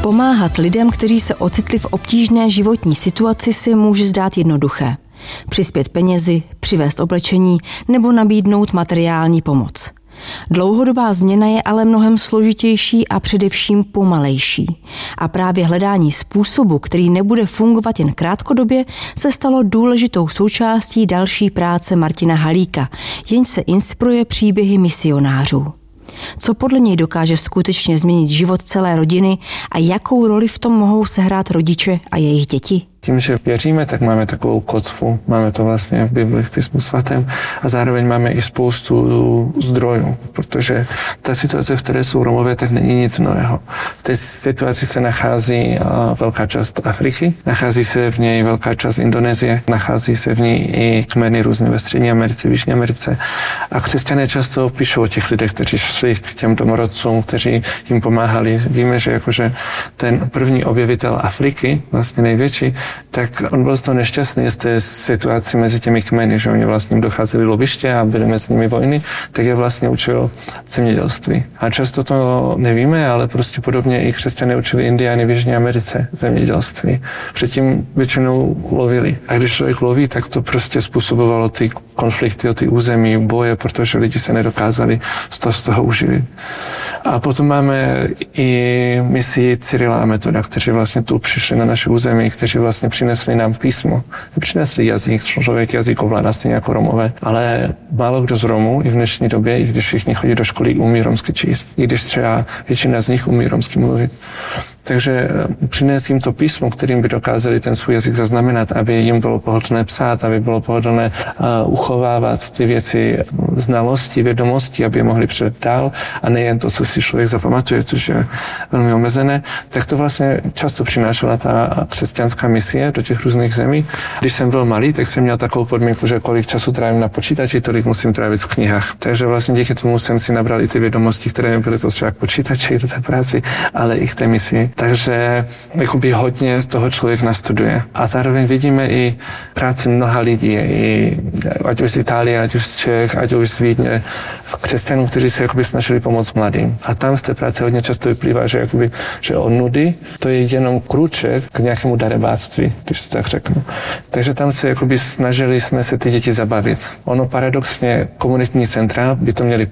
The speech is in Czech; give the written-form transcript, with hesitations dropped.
Pomáhat lidem, kteří se ocitli v obtížné životní situaci, se může zdát jednoduché. Přispět penězi, přivést oblečení nebo nabídnout materiální pomoc. Dlouhodobá změna je ale mnohem složitější a především pomalejší. A právě hledání způsobu, který nebude fungovat jen krátkodobě, se stalo důležitou součástí další práce Martina Halíka, jenž se inspiruje příběhy misionářů. Co podle něj dokáže skutečně změnit život celé rodiny a jakou roli v tom mohou sehrát rodiče a jejich děti? Tím, že věříme, tak máme takovou kotvu, máme to vlastně v Biblii, v písmu svatém a zároveň máme i spoustu zdrojů, protože ta situace, v které jsou Romové, tak není nic nového. V té situaci se nachází velká část Afriky, nachází se v něj velká část Indonésie, nachází se v ní i kmeny různé ve Střední Americe, v Jižní Americe. A křesťané často píšou o těch lidech, kteří šli k těm domorodcům, kteří jim pomáhali. Víme, že jakože ten první objevitel Afriky, vlastně největší, tak on byl z toho nešťastný z té situaci mezi těmi kmeny, že oni vlastně docházeli loviště a byly mezi nimi vojny, tak je vlastně učil zemědělství. A často to nevíme, ale prostě podobně i křesťané učili Indiány v Jižní Americe zemědělství. Předtím většinou lovili. A když člověk loví, tak to prostě způsobovalo ty konflikty o ty území, boje, protože lidi se nedokázali z toho uživit. A potom máme i misii Cyrila a Metoda, kteří vlastně tu přišli na naše území, kteří vlastně přinesli nám písmo. Přinesli jazyk, člověk jazyk ovládá stejně jako Romové, ale málo kdo z Romů i v dnešní době, i když všichni chodí do školy, umí romsky číst, i když třeba většina z nich umí romsky mluvit. Takže přines jim to písmo, kterým by dokázali ten svůj jazyk zaznamenat, aby jim bylo pohodlné psát, aby bylo pohodlné uchovávat ty věci, znalosti, vědomosti, aby je mohli předat dál a nejen to, co si člověk zapamatuje, což je velmi omezené, tak to vlastně často přinášela ta křesťanská misie do těch různých zemí. Když jsem byl malý, tak jsem měl takovou podmínku, že kolik času trávím na počítači, tolik musím trávit v knihách. Takže vlastně díky tomu jsem si nabral i ty vědomosti, které mi byly potřeba k počítači, do té práci, ale i k té misi. Takže jakoby hodně z toho člověk nastuduje. A zároveň vidíme i práci mnoha lidí, i ať už z Itálie, ať už z Čech, ať už z Vídně, křesťanů, kteří se jakoby snažili pomoct mladým. A tam z té práce hodně často vyplývá, že od nudy to je jenom krůček k nějakému darebáctví, když to tak řeknu. Takže tam se jakoby snažili jsme se ty děti zabavit. Ono paradoxně komunitní centra by to měly